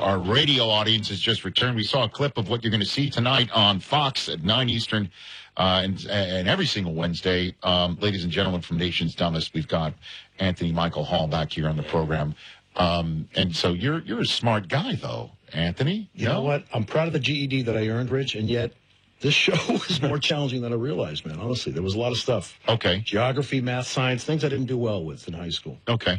our radio audience has just returned. We saw a clip of what you're going to see tonight on Fox at 9 Eastern and every single Wednesday. Ladies and gentlemen, from Nation's Dumbest, we've got Anthony Michael Hall back here on the program. And so you're a smart guy, though, Anthony. You know what? I'm proud of the GED that I earned, Rich, and yet this show was more challenging than I realized, man. Honestly, there was a lot of stuff. Okay. Geography, math, science, things I didn't do well with in high school. Okay.